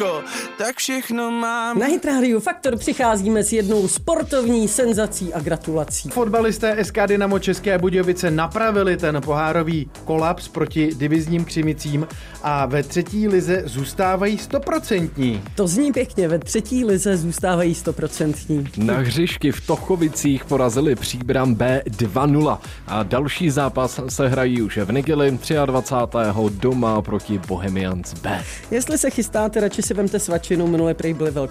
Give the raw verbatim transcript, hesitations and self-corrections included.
tak všechno mám. Na Hit Radio Faktor přicházíme s jednou sportovní senzací a gratulací. Fotbalisté S K Dynamo České Budějovice napravili ten pohárový kolaps proti divizním Křimicím a ve třetí lize zůstávají stoprocentní. To zní pěkně, ve třetí lize zůstávají stoprocentní. Na hřišti v Tochovicích porazili Příbram B dva nula a další zápas se hrají už v neděli dvacátého třetího doma proti Bohemians B. Jestli se chystáte, radši si vemte svačinu, minule prej byly velké